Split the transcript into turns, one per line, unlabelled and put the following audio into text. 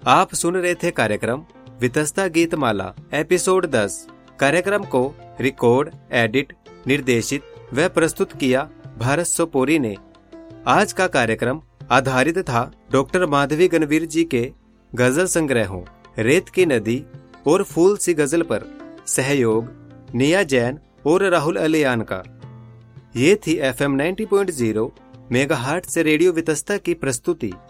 आप सुन रहे थे कार्यक्रम वितस्ता गीतमाला एपिसोड 10। कार्यक्रम को रिकॉर्ड, एडिट, निर्देशित व प्रस्तुत किया भारत सोपोरी ने। आज का कार्यक्रम आधारित था डॉक्टर माधवी गणवीर जी के गजल संग्रहों रेत की नदी और फूल सी गजल पर। सहयोग निया जैन और राहुल अलियान का। ये थी FM 90.0 मेगाहर्ट्ज से रेडियो वितस्ता की प्रस्तुति।